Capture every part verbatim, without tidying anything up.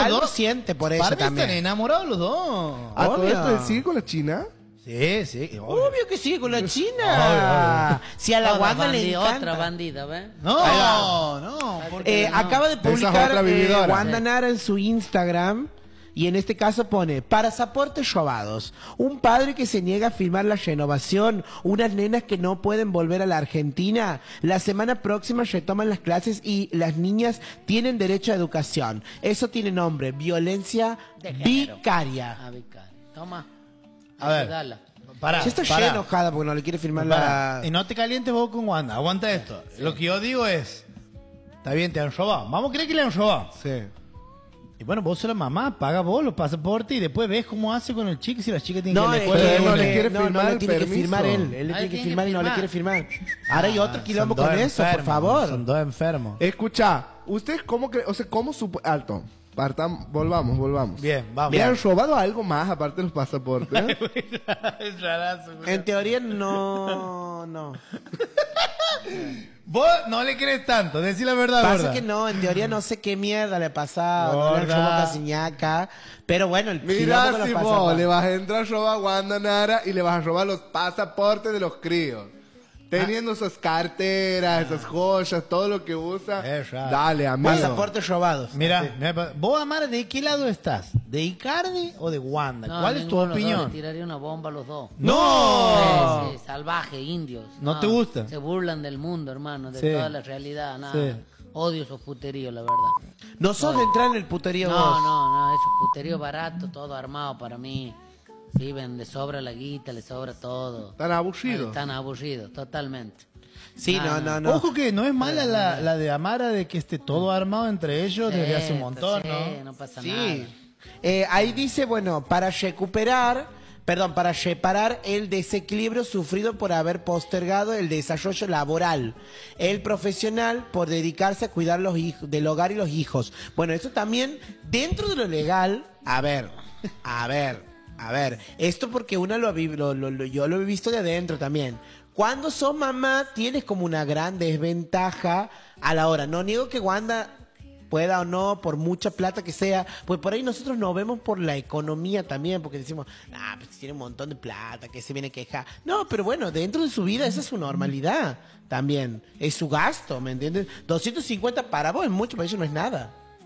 los algo dos siente por ella para mí también. están enamorados los dos. ¿A todo Obvio. esto él sigue con la China? Sí, sí. Obvio. Obvio que sí, con la China. Obvio, obvio. Si a la Otra Wanda le bandida, encanta. Otra bandida, ¿ves? No, no. Porque Eh, no. acaba de Esa es publicar otra eh, vividora. Wanda Sí. Nara en su Instagram. Y en este caso pone, pasaportes robados, un padre que se niega a firmar la renovación, unas nenas que no pueden volver a la Argentina, la semana próxima retoman las clases y las niñas tienen derecho a educación. Eso tiene nombre, violencia De género. vicaria. Ah, Vicar. Toma. A ver. Dala. Pará, Yo estoy pará. re enojada porque no le quiere firmar Pará. la... Y no te calientes vos con Wanda. Aguanta esto. Lo que yo digo es, está bien, te han robado. Vamos a creer que le han robado. Sí. Y bueno, vos sos la mamá, paga vos los pasaportes y después ves cómo hace con el chico si la chica tiene No, que ir a es la escuela. que Él no no le le quiere no, no firmar le el tiene que permiso. firmar él. Él le Ah, tiene que tiene firmar que y no le firmar. quiere firmar. Ahora hay otro Ah, quilombo son con dos eso, por enfermos, favor. Son dos enfermos. Escucha, ¿ustedes cómo creen? O sea, ¿cómo supo... Alto, partam, volvamos, volvamos. Bien, vamos. ¿Le han robado algo más aparte de los pasaportes? Es rarazo, güey. En teoría no, no. Vos no le crees tanto, decí la verdad, Pasa gorda. que no, en teoría no sé qué mierda le ha pasado, no le Gorda. robó Casiñaca, pero bueno, el quilombo Mira, con los si vos pasaportes. le vas a entrar a robar a Wanda Nara y le vas a robar los pasaportes de los críos. Teniendo esas carteras, esas joyas, todo lo que usa. Es raro. Dale, amigo. Pasaportes robados. Mira, mira, vos, Amara, ¿de qué lado estás? ¿De Icardi o de Wanda? No, ¿Cuál es tu ninguno de los dos, opinión? le tiraría una bomba a los dos. ¡No! Sí, sí, salvaje, indios. ¿No te gusta? Se burlan del mundo, hermano, de Sí. toda la realidad. Nada. Sí. Odio esos puteríos, la verdad. No sos de entrar en el puterío No, vos. no, no, esos puteríos baratos, todo armado para mí. Viven, les sobra la guita, les sobra todo. Tan aburrido. Están aburridos, totalmente. Sí, Ah, no, no, no. Ojo que no es mala la, la de Amara de que esté todo armado entre ellos Sí, desde hace un montón, sí, ¿no? no pasa Sí. nada. Eh, ahí dice, bueno, para recuperar, perdón, para reparar el desequilibrio sufrido por haber postergado el desarrollo laboral, el profesional por dedicarse a cuidar los hijos, del hogar y los hijos. Bueno, eso también, dentro de lo legal, a ver, a ver, a ver, esto porque uno lo ha vi- lo, lo- lo- yo lo he visto de adentro también. Cuando sos mamá tienes como una gran desventaja a la hora. No niego que Wanda pueda o no, por mucha plata que sea, pues por ahí nosotros nos vemos por la economía también, porque decimos, ah, pues tiene un montón de plata, que se viene a quejar. No, pero bueno, dentro de su vida esa es su normalidad también, es su gasto, ¿me entiendes? doscientos cincuenta para vos es mucho, para ellos no es nada.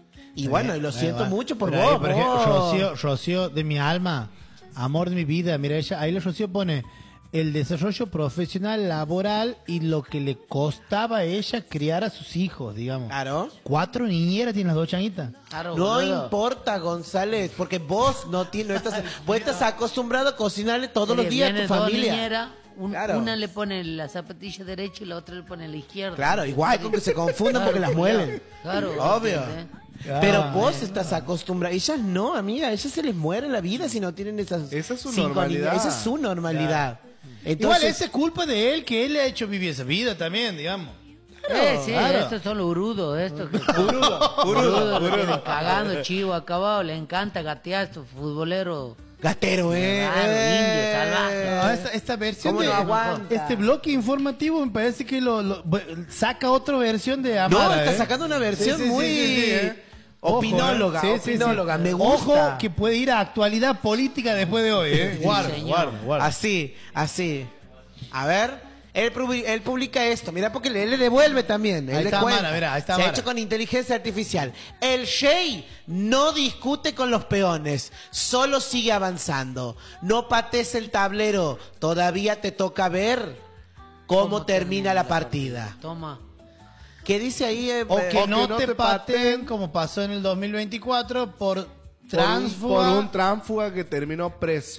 Y bueno, y lo siento mucho por Pero ahí, vos. por ejemplo, vos. Rocío, Rocío de mi alma, amor de mi vida, mira, ella, ahí la Rocío pone el desarrollo profesional, laboral y lo que le costaba a ella criar a sus hijos, digamos. Claro. Cuatro niñeras tienen las dos changuitas. Claro, No boludo. importa, González, porque vos no, tienes, no estás, vos estás acostumbrado a cocinarle todos los Mire, días a viene tu dos familia. niñeras, un- Claro. Una le pone la zapatilla derecha y la otra le pone la izquierda. Claro, igual con que se confundan porque las muelen. Claro, Obvio. ¿entendés? Pero Ah, vos estás acostumbrada. Ellas no, amiga. Ellas se les muere la vida si no tienen esas. Esa es su cinco normalidad. niñas. Esa es su normalidad. Igual Entonces, esa es culpa de él, que él le ha hecho vivir esa vida también, digamos. Eh, sí, claro. estos son los urudos, estos que Urudo, urudos, que vienen cagando, chivo acabado, le encanta gatear estos futboleros. gatero, eh. Claro, eh. indio, salvaje. No, esta, esta versión ¿Cómo de no aguanta? este bloque informativo me parece que lo, lo- bu- saca otra versión de No, Amara. está ¿eh? sacando una versión Sí, sí, sí, muy sí, sí, ¿eh? Ojo, opinóloga. ¿eh? Sí, sí, sí. opinóloga. Me gusta. Ojo que puede ir a actualidad política después de hoy, ¿eh? Guarda, señor. guarda, guarda. Así, así. A ver, él, publi- él publica esto, mira, porque él le devuelve también. Él Ahí le está cuenta. Amara, mira, ahí está Se ha Amara. hecho con inteligencia artificial. El Shey no discute con los peones, solo sigue avanzando. No patees el tablero, todavía te toca ver cómo, termina, la partida. Toma. ¿Qué dice ahí? eh, O eh, que no, no te te pateen, pateen, como pasó en el dos mil veinticuatro, por Por un, transfuga. por un tránsfuga que terminó preso.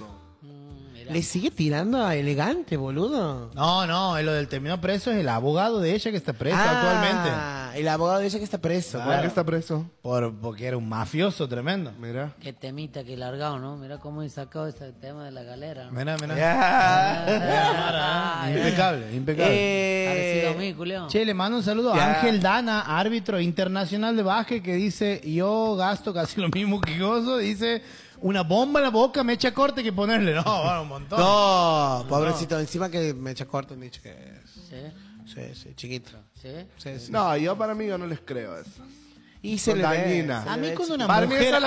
Le sigue tirando a elegante, boludo. No, no, lo del terminó preso es el abogado de ella que está preso actualmente. Ah, el abogado dice que está preso. ¿Por qué está preso? Por, porque era un mafioso tremendo. Mira. Qué temita que largado, ¿no? Mira cómo he sacado ese tema de la galera. Mira, mira. Ya. Ay, Impecable, impecable. Eh, Parecido a mí, culiao. Che, le mando un saludo Ya. a Ángel Dana, árbitro internacional de básquet, que dice, yo gasto casi lo mismo que Gozo, dice, una bomba en la boca me echa corte que ponerle. No, bueno, un montón. No, pobrecito, encima que me echa corto, han dicho que ¿Sí? sí, sí, chiquito. ¿Sí? Sí, sí. No, yo para mí yo no les creo eso. Y se Son le ve, dañinas. se A le mí ve cuando chiquito. una Para mí mujer esa